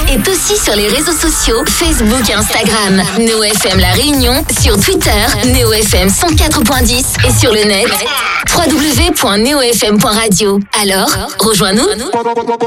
est aussi sur les réseaux sociaux, Facebook et Instagram. Neo FM La Réunion sur Twitter, Neo FM 104.10 et sur le net www.neofm.radio. Alors, rejoins-nous.